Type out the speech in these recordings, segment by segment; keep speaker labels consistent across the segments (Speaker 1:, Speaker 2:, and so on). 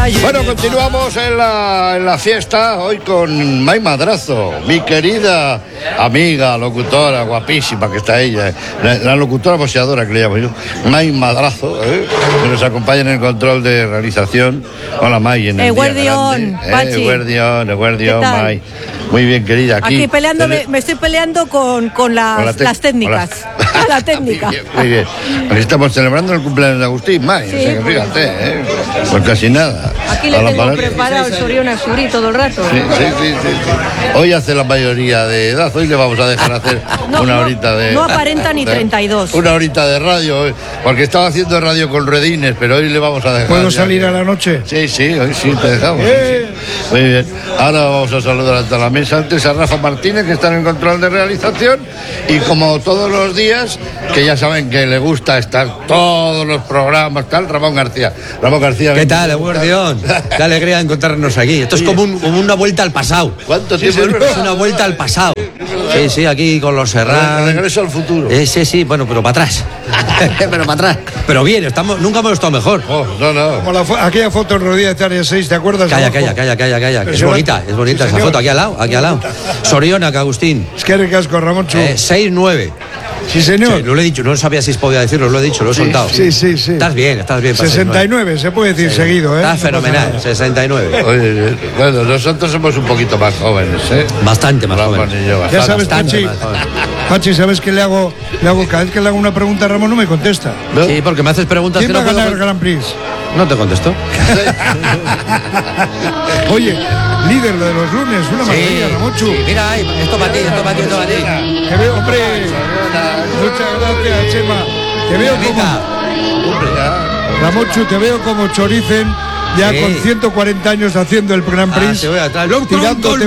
Speaker 1: Bueno, continuamos en la fiesta hoy con May Madrazo, mi querida amiga, locutora, guapísima que está ella, la locutora boxeadora que le llamo yo, May Madrazo, que nos acompaña en el control de realización. Hola, May, en el
Speaker 2: Guardión, Pachi.
Speaker 1: Guardión, May. Muy bien, querida. Aquí
Speaker 2: peleando, me estoy peleando con las técnicas. La técnica.
Speaker 1: Muy bien. Aquí estamos celebrando el cumpleaños de Agustín, May.
Speaker 2: Sí,
Speaker 1: o sea que fíjate, pues casi nada.
Speaker 2: Aquí le tengo preparado el Soriona Suri todo el rato.
Speaker 1: Sí. Hoy hace la mayoría de edad. Hoy le vamos a dejar hacer una horita de...
Speaker 2: No aparenta ni 32.
Speaker 1: Una horita de radio, porque estaba haciendo radio con Redines, pero hoy le vamos a dejar...
Speaker 3: ¿Puedo salir a la noche?
Speaker 1: Sí, hoy sí te dejamos. Sí. Muy bien. Ahora vamos a saludar hasta la mesa antes a Rafa Martínez, que está en el control de realización, y como todos los días, que ya saben que le gusta estar todos los programas, tal, Ramón García.
Speaker 4: ¿Qué tal, Guardión? Qué alegría encontrarnos aquí. Esto es como una vuelta al pasado.
Speaker 1: ¿Cuánto tiempo?
Speaker 4: Es una vuelta al pasado. Sí, aquí con los Serrano.
Speaker 1: Regreso al futuro.
Speaker 4: Sí, bueno, pero para atrás. Pero bien, nunca hemos estado mejor.
Speaker 1: No.
Speaker 3: Como aquella foto en Rodilla de Área 6, ¿te acuerdas?
Speaker 4: Calla. Es bonita
Speaker 3: sí,
Speaker 4: esa foto, aquí al lado. Soriona, Agustín.
Speaker 3: Es que ricasco, Ramón Chu.
Speaker 4: 6-9.
Speaker 3: Sí, señor.
Speaker 4: Sí, lo he dicho, no sabía si podía decirlo, lo he dicho, lo he soltado.
Speaker 3: Sí.
Speaker 4: Estás bien.
Speaker 3: 69, se puede decir seguido, ¿eh?
Speaker 4: Estás fenomenal, 69.
Speaker 1: Oye, bueno, nosotros somos un poquito más jóvenes, ¿eh?
Speaker 4: Bastante más jóvenes.
Speaker 3: Ya sabes, Pachi, ¿sabes qué le hago? Cada vez que le hago una pregunta a Ramón no me contesta.
Speaker 4: ¿No? Sí, porque me haces preguntas
Speaker 3: que no puedo... ¿Quién va a ganar el Grand Prix?
Speaker 4: No te contesto.
Speaker 3: Oye, líder de los lunes, una maravilla, Ramón Chu.
Speaker 4: Sí, mira, esto para ti.
Speaker 3: Te veo, hombre. Muchas gracias, Chema. Te veo como... Ramón Chu, te veo como Choricen, ya con 140 años haciendo el Grand Prix.
Speaker 4: Los broncos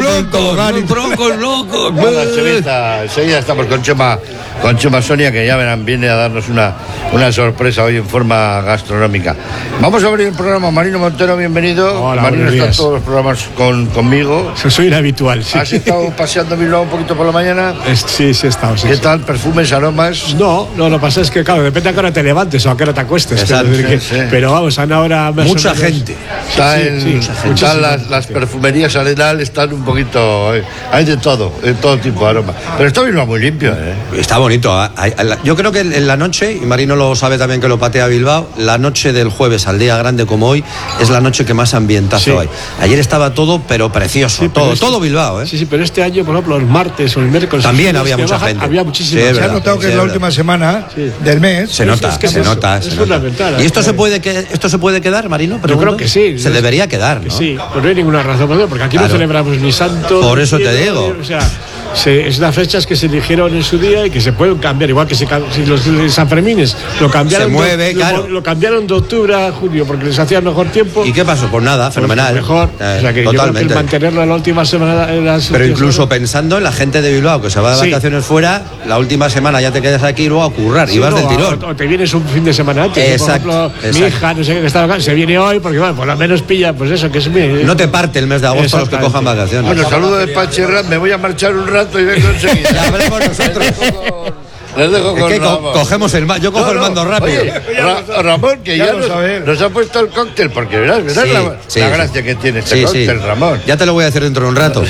Speaker 4: locos.
Speaker 1: Bueno, Chemita, enseguida estamos con Chema Sonia, que ya verán, viene a darnos una sorpresa hoy en forma gastronómica. Vamos a abrir el programa. Marino Montero, bienvenido.
Speaker 5: Hola,
Speaker 1: Marino está en todos los programas conmigo.
Speaker 5: Soy el habitual, sí.
Speaker 1: ¿Has estado paseando Bilbao un poquito por la mañana?
Speaker 5: Sí, he estado.
Speaker 1: ¿Qué tal? ¿Perfumes, aromas?
Speaker 5: No, lo que pasa es que, claro, depende a qué hora te levantes o a qué hora te acuestes. Pero vamos, ahora...
Speaker 4: Mucha gente.
Speaker 1: Están las perfumerías Arenal, están un poquito... hay de todo tipo de aromas. Pero está Bilbao muy limpio, ¿eh?
Speaker 4: Está bonito. Yo creo que en la noche, y Marino lo sabe también que lo patea Bilbao, la noche del jueves al día grande como hoy es la noche que más ambientazo hay. Ayer estaba todo, pero precioso. Todo Bilbao, ¿eh?
Speaker 5: Sí, pero este año, por ejemplo, los martes o el miércoles...
Speaker 4: También había mucha gente.
Speaker 5: Había muchísima gente.
Speaker 3: Se ha notado que es la última semana del mes.
Speaker 4: Se nota.
Speaker 5: Es fundamental.
Speaker 4: ¿Y esto se puede quedar, Marino?
Speaker 5: Yo creo que sí.
Speaker 4: Se debería quedar, ¿no?
Speaker 5: Sí, pues no hay ninguna razón, porque aquí no celebramos ni santo.
Speaker 4: Por eso te digo.
Speaker 5: O sea, es las fechas que se eligieron en su día y que se pueden cambiar, igual que si los Sanfermines lo cambiaron,
Speaker 4: se mueve,
Speaker 5: lo cambiaron de octubre a junio porque les hacía mejor tiempo.
Speaker 4: ¿Y qué pasó? Pues nada, fenomenal.
Speaker 5: Mejor. O sea que
Speaker 4: totalmente.
Speaker 5: Yo creo que mantenerlo en la última semana.
Speaker 4: Pero incluso pensando en la gente de Bilbao que se va de vacaciones fuera, la última semana ya te quedas aquí y luego a currar y vas del tirón.
Speaker 5: O te vienes un fin de semana antes.
Speaker 4: Exacto.
Speaker 5: Por ejemplo, mi hija, no sé qué estaba acá, se viene hoy porque bueno, por lo menos pilla, pues eso, que es mi.
Speaker 4: No te parte el mes de agosto los que cojan vacaciones.
Speaker 1: Bueno, saludo de Pachi Ram, me voy a marchar un rato y vengo enseguida.
Speaker 4: Ya veremos nosotros.
Speaker 1: Les dejo con Ramón.
Speaker 4: Cogemos yo cojo el mando rápido.
Speaker 1: Oye, Ramón, que ya nos ha puesto el cóctel, porque verás la gracia que tiene este cóctel, Ramón.
Speaker 4: Ya te lo voy a hacer dentro de un rato.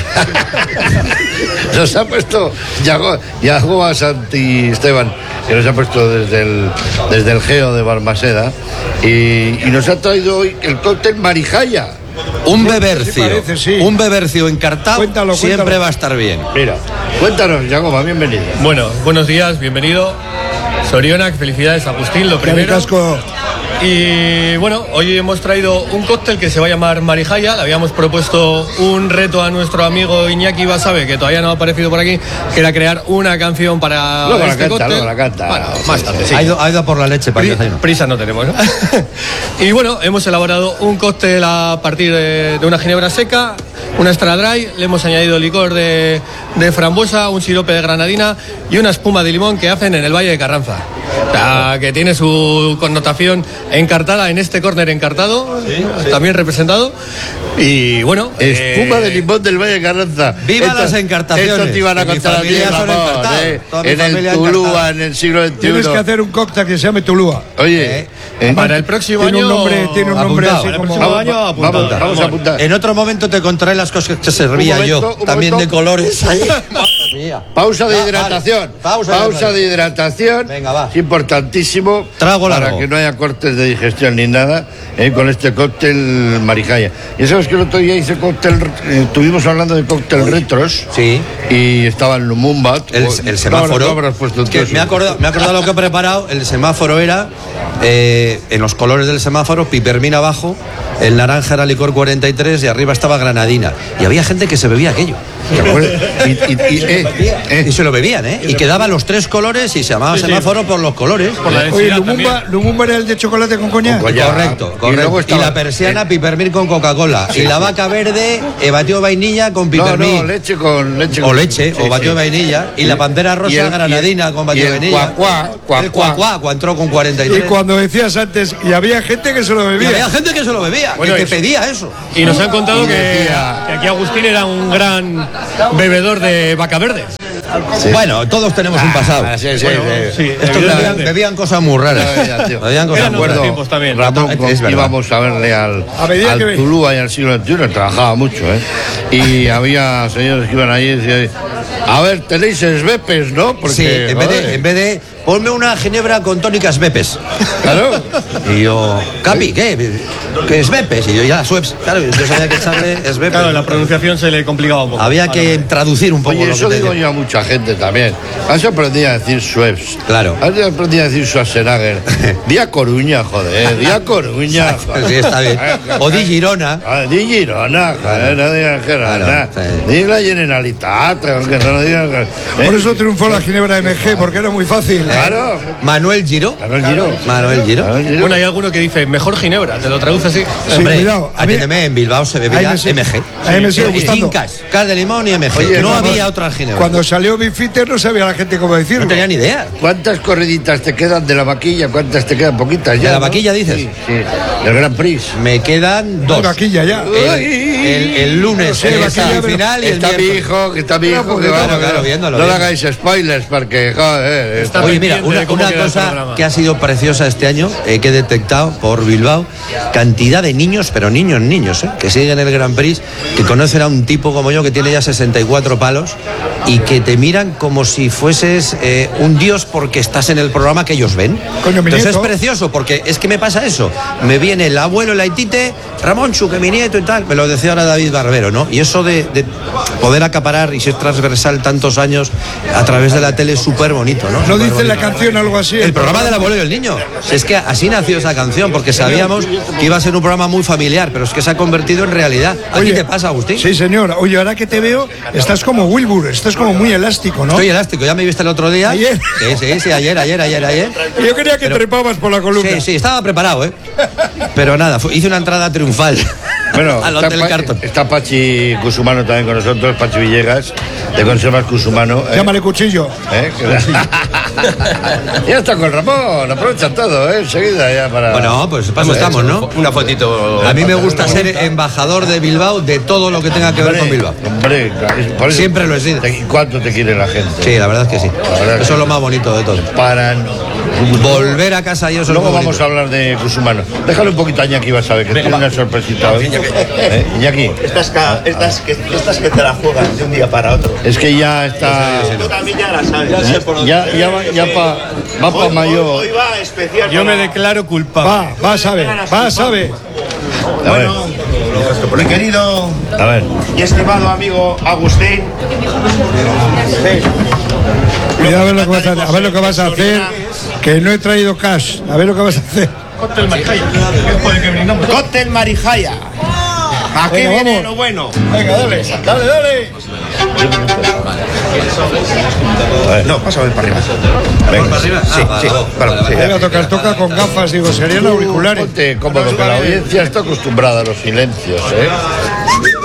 Speaker 1: Nos ha puesto Yago a Santi Esteban, que nos ha puesto desde el Geo de Balmaseda, y nos ha traído hoy el cóctel Marijaya.
Speaker 4: Un bebercio encartado siempre va a estar bien.
Speaker 1: Mira, cuéntanos, Yagoba, bienvenido.
Speaker 6: Bueno, buenos días, bienvenido. Soriona, felicidades, Agustín, lo primero. Y bueno, hoy hemos traído un cóctel que se va a llamar Marijaya. Le habíamos propuesto un reto a nuestro amigo Iñaki Basabe, que todavía no ha aparecido por aquí, que era crear una canción para este cóctel.
Speaker 1: Luego la canta.
Speaker 6: Bueno, más tarde, sí.
Speaker 4: Ha ido por la leche para el desayuno.
Speaker 6: Prisa no tenemos, ¿no? Y bueno, hemos elaborado un cóctel a partir de una ginebra seca, una extra dry, le hemos añadido licor de frambuesa, un sirope de granadina y una espuma de limón que hacen en el Valle de Carranza. O sea, que tiene su connotación encartada en este córner encartado, también representado. Y bueno,
Speaker 1: espuma de limón del Valle de Carranza.
Speaker 4: ¡Viva las encartaciones!
Speaker 1: Esto te iban a contar a ti, Ramón, en el Tulúa, en el siglo XXI.
Speaker 3: Tienes que hacer un cóctel que se llame Tulúa.
Speaker 1: Oye,
Speaker 6: para el próximo
Speaker 3: tiene
Speaker 6: año...
Speaker 3: Tiene un nombre así como...
Speaker 1: Vamos a apuntar.
Speaker 4: En otro momento te contaré las cosas que servía yo, también de colores.
Speaker 1: Pausa de hidratación. Pausa de hidratación.
Speaker 4: Venga, va.
Speaker 1: Es importantísimo.
Speaker 4: Trago largo.
Speaker 1: Para que no haya cortes de digestión ni nada con este cóctel Marijaya. Y sabes que el otro día hice cóctel, estuvimos hablando de cóctel retros.
Speaker 4: Sí.
Speaker 1: Y estaba el Lumumba.
Speaker 4: El semáforo. Me he acordado lo que he preparado. El semáforo era, en los colores del semáforo, pipermina abajo, el naranja era licor 43 y arriba estaba granadina. Y había gente que se bebía aquello. Y se lo bebían, ¿eh? Y quedaban los tres colores y se llamaba semáforo por los colores.
Speaker 6: Por la
Speaker 3: Oye, Lumumba era el de chocolate con coñac.
Speaker 4: Correcto. Y la persiana, pipermil con Coca-Cola. Y la vaca verde, batió vainilla con pipermil.
Speaker 1: No, leche con leche.
Speaker 4: O leche, o batió vainilla. Y la pantera rosa, granadina con batió vainilla. El cuacuá entró con 43.
Speaker 3: Y cuando decías antes, y había gente que se lo bebía.
Speaker 4: Y había gente que se lo bebía,
Speaker 6: bueno,
Speaker 4: que pedía eso.
Speaker 6: Y nos han contado que aquí Agustín era un gran bebedor de vaca verde.
Speaker 4: Sí. Bueno, todos tenemos un pasado. Estos bebían cosas muy raras. Bebían cosas muy raras.
Speaker 6: Tiempos también.
Speaker 1: Ramón, íbamos a verle al Tulúa y al siglo XXI, trabajaba mucho, Y había señores que iban allí y decían, a ver, tenéis esbepes, ¿no? Porque,
Speaker 4: sí, en vez de ponme una ginebra con tónicas bepes.
Speaker 1: Claro.
Speaker 4: Y yo, Capi, ¿qué es bepes? Y yo, ya, Sueps. Claro, yo sabía que echarle es bepes.
Speaker 6: Claro, la pronunciación se le complicaba un poco.
Speaker 4: Había que traducir un poco.
Speaker 1: Oye,
Speaker 4: lo
Speaker 1: eso
Speaker 4: que
Speaker 1: digo yo a mucha gente también. Has aprendido a decir Sueps.
Speaker 4: Claro.
Speaker 1: Has aprendido a decir Schwarzenegger. Día Coruña, joder. Día Coruña. Joder.
Speaker 4: Sí, está bien. O di Girona.
Speaker 1: Di Girona, joder. No digas que nada. Di la Generalitat. Aunque no digas.
Speaker 3: Por eso triunfó la ginebra MG, porque era muy fácil.
Speaker 1: Claro.
Speaker 4: Manuel Giro. Manuel Giro.
Speaker 6: Bueno, hay alguno que dice mejor ginebra, te lo traduce así.
Speaker 3: Sí,
Speaker 4: hombre,
Speaker 3: cuidado.
Speaker 4: Atiéndeme, en Bilbao se bebía MG.
Speaker 3: A mí me sigue gustando.
Speaker 4: Fincas, car de limón y MG.
Speaker 1: Oye,
Speaker 4: no había otra ginebra.
Speaker 3: Cuando salió Bifitter no sabía la gente cómo decirlo.
Speaker 4: No tenía ni idea.
Speaker 1: ¿Cuántas corriditas te quedan de la vaquilla? ¿Cuántas te quedan? Poquitas ya.
Speaker 4: ¿De la vaquilla dices?
Speaker 1: Sí, del Gran Prix.
Speaker 4: Me quedan 2.
Speaker 3: La vaquilla ya.
Speaker 4: El lunes el final y el
Speaker 1: está mi hijo, que está mi hijo, que
Speaker 4: claro, viéndolo.
Speaker 1: No le hagáis spoilers porque, joder.
Speaker 4: Oye, mira, una cosa que ha sido preciosa este año, que he detectado por Bilbao, cantidad de niños, pero niños, que siguen el Grand Prix, que conocen a un tipo como yo que tiene ya 64 palos y que te miran como si fueses un dios porque estás en el programa que ellos ven.
Speaker 3: Coño,
Speaker 4: entonces es precioso porque es que me pasa eso. Me viene el abuelo, el Aitite, Ramonchu, que mi nieto y tal. Me lo decía ahora David Barbero, ¿no? Y eso de poder acaparar y ser transversal tantos años a través de la tele es súper bonito, ¿no?
Speaker 3: ¿No dice la canción algo así?
Speaker 4: El programa del abuelo y el niño. Es que así nació esa canción, porque sabíamos que iba a ser un programa muy familiar, pero es que se ha convertido en realidad. ¿A ti te pasa, Agustín?
Speaker 3: Sí, señor. Oye, ahora que te veo, estás como Wilbur, estás como muy elástico, ¿no?
Speaker 4: Estoy elástico, ya me viste el otro día.
Speaker 3: ¿Ayer?
Speaker 4: Sí, ayer.
Speaker 3: Yo quería que trepabas por la columna.
Speaker 4: Sí, estaba preparado, Pero nada, hice una entrada triunfal.
Speaker 1: Bueno,
Speaker 4: al Hotel Carton.
Speaker 1: Está Pachi Cusumano también con nosotros, Pachi Villegas, de Conservas Cusumano.
Speaker 3: Llámale Cuchillo.
Speaker 1: Ya está con Ramón, aprovecha todo, enseguida ya para...
Speaker 4: Bueno, pues para eso estamos, ¿no?
Speaker 7: Una fotito.
Speaker 4: A mí me gusta ser embajador de Bilbao, de todo lo que tenga que ver con Bilbao.
Speaker 1: Hombre, por eso,
Speaker 4: siempre lo he sido.
Speaker 1: ¿Cuánto te quiere la gente?
Speaker 4: Sí, la verdad es que sí. Eso es lo más bonito de todo.
Speaker 1: Para
Speaker 4: volver a casa yo.
Speaker 1: Luego vamos a hablar de Cusumano. Déjale un poquito a Iñaki, vas a ver, que tiene una sorpresita hoy. Iñaki.
Speaker 7: Estas que te la juegas de un día para otro.
Speaker 1: Es que ya está...
Speaker 7: Tú también ya la sabes.
Speaker 1: Ya va para mayo.
Speaker 7: Hoy va especial.
Speaker 6: Yo me declaro culpable.
Speaker 3: Vas a ver.
Speaker 7: Bueno, mi querido y estimado amigo Agustín.
Speaker 3: Cuidado a ver lo que vas a hacer, que no he traído cash. A ver lo que vas a hacer.
Speaker 6: Cóctel Marijaya.
Speaker 7: Cóctel Marijaya. Aquí viene lo bueno.
Speaker 3: Venga, dale.
Speaker 7: No, pasa a ver para arriba.
Speaker 1: Venga.
Speaker 7: ¿Para arriba? Sí.
Speaker 3: Venga, toca con gafas, digo, serían auriculares.
Speaker 1: Ponte cómodo, que la audiencia está acostumbrada a los silencios,